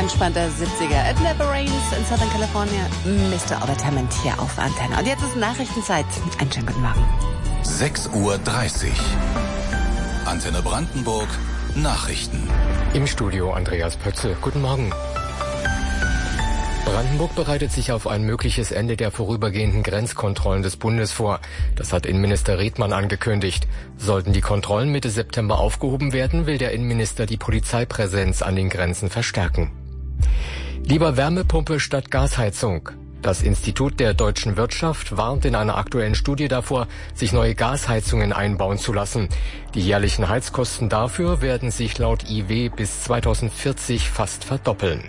entspannter 70er. It never rains in Southern California. Mr. Overtement hier auf Antenne. Und jetzt ist Nachrichtenzeit. Einen schönen guten Morgen. 6:30 Uhr. Antenne Brandenburg. Nachrichten. Im Studio Andreas Pötzl. Guten Morgen. Brandenburg bereitet sich auf ein mögliches Ende der vorübergehenden Grenzkontrollen des Bundes vor. Das hat Innenminister Redmann angekündigt. Sollten die Kontrollen Mitte September aufgehoben werden, will der Innenminister die Polizeipräsenz an den Grenzen verstärken. Lieber Wärmepumpe statt Gasheizung. Das Institut der deutschen Wirtschaft warnt in einer aktuellen Studie davor, sich neue Gasheizungen einbauen zu lassen. Die jährlichen Heizkosten dafür werden sich laut IW bis 2040 fast verdoppeln.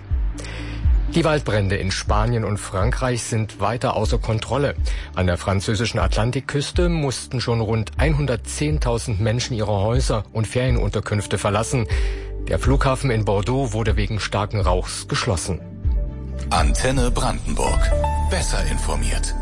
Die Waldbrände in Spanien und Frankreich sind weiter außer Kontrolle. An der französischen Atlantikküste mussten schon rund 110.000 Menschen ihre Häuser und Ferienunterkünfte verlassen. Der Flughafen in Bordeaux wurde wegen starken Rauchs geschlossen. Antenne Brandenburg. Besser informiert.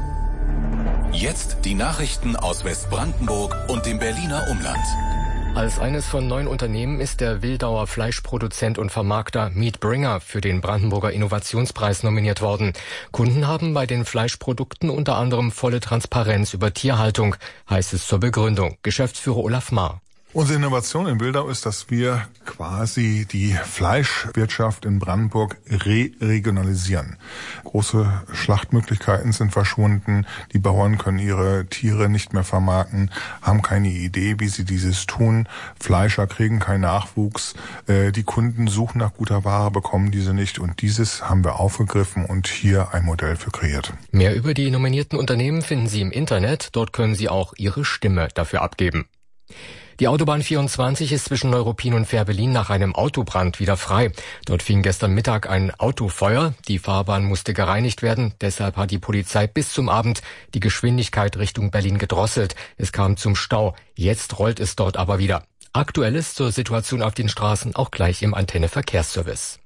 Jetzt die Nachrichten aus Westbrandenburg und dem Berliner Umland. Als eines von 9 Unternehmen ist der Wildauer Fleischproduzent und Vermarkter Meatbringer für den Brandenburger Innovationspreis nominiert worden. Kunden haben bei den Fleischprodukten unter anderem volle Transparenz über Tierhaltung, heißt es zur Begründung. Geschäftsführer Olaf Maar. Unsere Innovation in Wildau ist, dass wir quasi die Fleischwirtschaft in Brandenburg regionalisieren. Große Schlachtmöglichkeiten sind verschwunden. Die Bauern können ihre Tiere nicht mehr vermarkten, haben keine Idee, wie sie dieses tun. Fleischer kriegen keinen Nachwuchs. Die Kunden suchen nach guter Ware, bekommen diese nicht. Und dieses haben wir aufgegriffen und hier ein Modell für kreiert. Mehr über die nominierten Unternehmen finden Sie im Internet. Dort können Sie auch Ihre Stimme dafür abgeben. Die Autobahn 24 ist zwischen Neuruppin und Fährberlin nach einem Autobrand wieder frei. Dort fing gestern Mittag ein Autofeuer. Die Fahrbahn musste gereinigt werden. Deshalb hat die Polizei bis zum Abend die Geschwindigkeit Richtung Berlin gedrosselt. Es kam zum Stau. Jetzt rollt es dort aber wieder. Aktuelles zur Situation auf den Straßen auch gleich im Antenne Verkehrsservice.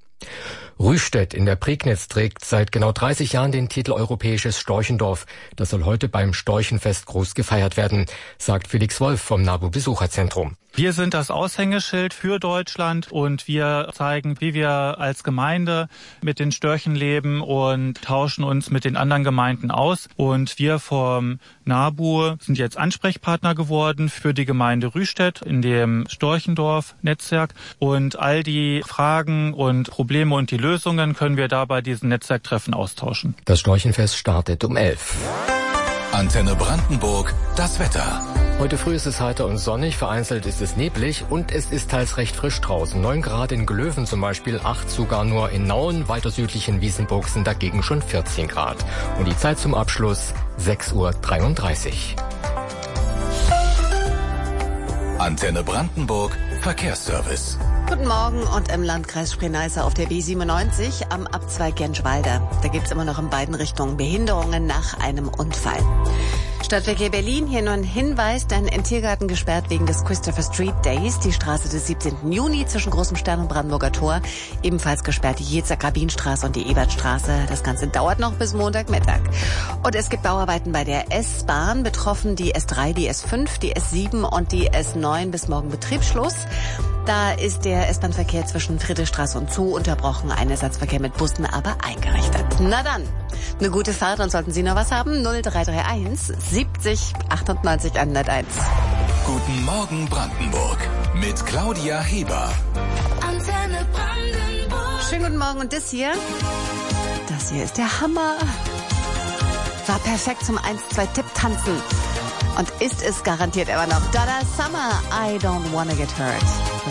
Rüstedt in der Prignitz trägt seit genau 30 Jahren den Titel Europäisches Storchendorf. Das soll heute beim Storchenfest groß gefeiert werden, sagt Felix Wolf vom NABU Besucherzentrum. Wir sind das Aushängeschild für Deutschland und wir zeigen, wie wir als Gemeinde mit den Störchen leben und tauschen uns mit den anderen Gemeinden aus. Und wir vom NABU sind jetzt Ansprechpartner geworden für die Gemeinde Rüstedt in dem Storchendorf-Netzwerk. Und all die Fragen und Probleme und die Lösungen können wir da bei diesen Netzwerktreffen austauschen. Das Storchenfest startet um 11. Antenne Brandenburg, das Wetter. Heute früh ist es heiter und sonnig, vereinzelt ist es neblig und es ist teils recht frisch draußen. 9 Grad in Glöwen zum Beispiel, 8 sogar nur in Nauen, weiter südlich in Wiesenburg sind dagegen schon 14 Grad. Und die Zeit zum Abschluss 6:33 Uhr. Antenne Brandenburg, Verkehrsservice. Guten Morgen und im Landkreis Spree-Neiße auf der B97 am Abzweig Genschwalde. Da gibt's immer noch in beiden Richtungen Behinderungen nach einem Unfall. Stadtverkehr Berlin, hier nur ein Hinweis, denn in Tiergarten gesperrt wegen des Christopher Street Days, die Straße des 17. Juni zwischen Großem Stern und Brandenburger Tor, ebenfalls gesperrt die Jezer-Grabin-Straße und die Ebertstraße. Das Ganze dauert noch bis Montagmittag. Und es gibt Bauarbeiten bei der S-Bahn, betroffen die S3, die S5, die S7 und die S9 bis morgen Betriebsschluss. Da ist der S-Bahn-Verkehr zwischen Friedrichstraße und Zoo unterbrochen, ein Ersatzverkehr mit Bussen aber eingerichtet. Na dann, eine gute Fahrt und sollten Sie noch was haben, 0331 70 98 101. Guten Morgen Brandenburg mit Claudia Heber. Antenne Brandenburg. Schönen guten Morgen und das hier ist der Hammer. War perfekt zum 1-2-Tipp-Tanzen. Und ist es garantiert immer noch. Dada Summer, I don't wanna get hurt.